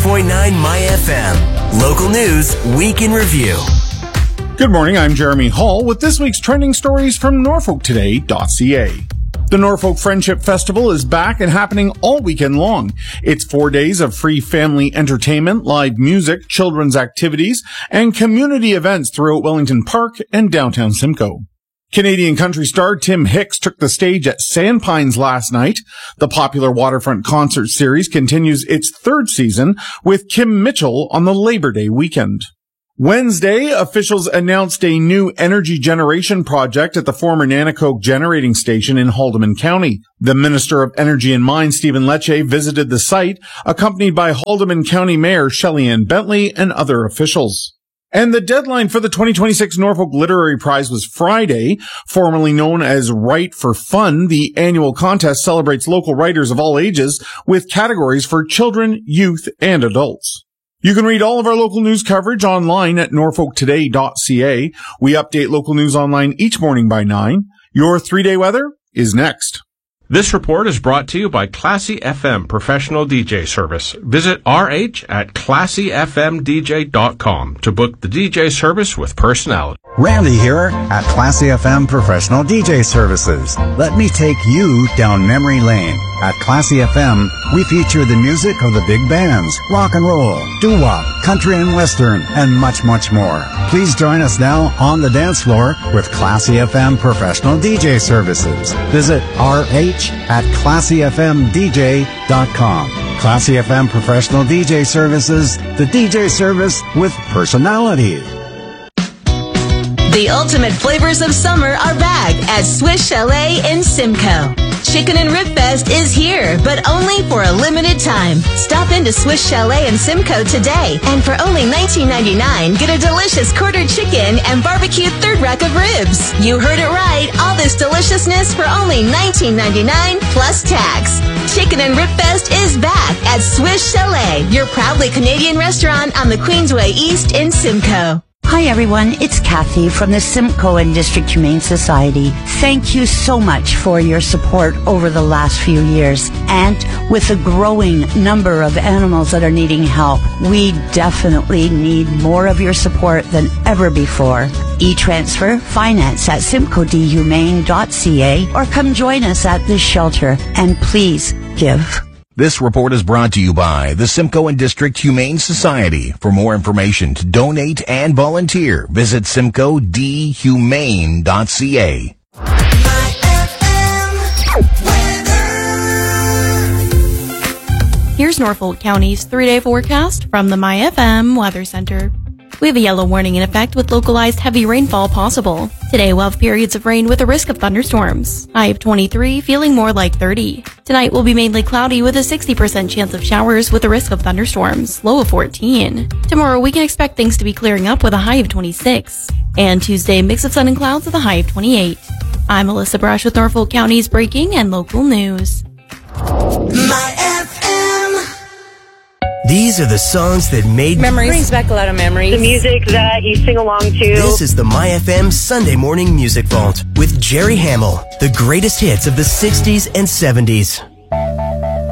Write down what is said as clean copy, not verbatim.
106.9 My FM. Local news, week in review. Good morning, I'm Jeremy Hall with this week's trending stories from NorfolkToday.ca. The Norfolk Friendship Festival is back and happening all weekend long. It's 4 days of free family entertainment, live music, children's activities, and community events throughout Wellington Park and downtown Simcoe. Canadian country star Tim Hicks took the stage at Sandpines last night. The popular waterfront concert series continues its third season with Kim Mitchell on the Labor Day weekend. Wednesday, officials announced a new energy generation project at the former Nanticoke Generating Station in Haldimand County. The Minister of Energy and Mines, Stephen Lecce, visited the site, accompanied by Haldimand County Mayor Shelley-Ann Bentley and other officials. And the deadline for the 2026 Norfolk Literary Prize was Friday. Formerly known as Write for Fun, the annual contest celebrates local writers of all ages with categories for children, youth, and adults. You can read all of our local news coverage online at norfolktoday.ca. We update local news online each morning by 9. Your 3-day weather is next. This report is brought to you by Classy FM Professional DJ Service. Visit RH at classyfmdj.com to book the DJ service with personality. Randy here at Classy FM Professional DJ Services. Let me take you down memory lane. At Classy FM, we feature the music of the big bands, rock and roll, doo-wop, country and western, and much, much more. Please join us now on the dance floor with Classy FM Professional DJ Services. Visit RH at classyfmdj.com. Classy FM Professional DJ Services, the DJ service with personality. The ultimate flavors of summer are back at Swiss Chalet in Simcoe. Chicken and Rib Fest is here, but only for a limited time. Stop into Swiss Chalet in Simcoe today, and for only $19.99, get a delicious quarter chicken and barbecued third rack of ribs. You heard it right. All this deliciousness for only $19.99 plus tax. Chicken and Rib Fest is back at Swiss Chalet, your proudly Canadian restaurant on the Queensway East in Simcoe. Hi everyone, it's Kathy from the Simcoe and District Humane Society. Thank you so much for your support over the last few years. And with the growing number of animals that are needing help, we definitely need more of your support than ever before. E-transfer, finance at simcoedhumane.ca, or come join us at this shelter. And please give. This report is brought to you by the Simcoe and District Humane Society. For more information to donate and volunteer, visit simcoedhumane.ca. Here's Norfolk County's 3-day forecast from the My FM Weather Center. We have a yellow warning in effect with localized heavy rainfall possible. Today we'll have periods of rain with a risk of thunderstorms. High of 23, feeling more like 30. Tonight will be mainly cloudy with a 60% chance of showers with a risk of thunderstorms. Low of 14. Tomorrow we can expect things to be clearing up with a high of 26. And Tuesday, mix of sun and clouds with a high of 28. I'm Alyssa Brush with Norfolk County's breaking and local news. My FM. These are the songs that made memories. Brings back a lot of memories. The music that you sing along to. This is the My FM Sunday Morning Music Vault with Jerry Hamill. The greatest hits of the 60s and 70s.